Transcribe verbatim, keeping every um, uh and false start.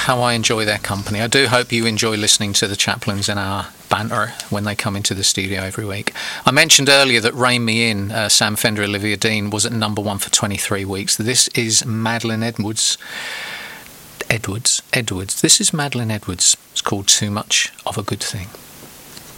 how I enjoy their company. I do hope you enjoy listening to the chaplains in our banter when they come into the studio every week. I mentioned earlier that Rein Me In, uh, Sam Fender, Olivia Dean, was at number one for twenty-three weeks. This is Madeline Edwards. Edwards, Edwards. This is Madeline Edwards. It's called Too Much of a Good Thing.